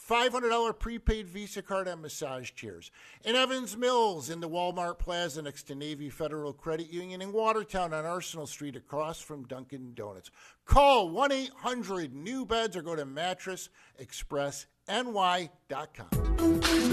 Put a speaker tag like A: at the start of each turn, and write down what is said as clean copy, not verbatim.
A: $500 prepaid Visa card on massage chairs. In Evans Mills, in the Walmart Plaza next to Navy Federal Credit Union. In Watertown on Arsenal Street across from Dunkin' Donuts. Call 1-800-NEW-BEDS or go to mattressexpressny.com.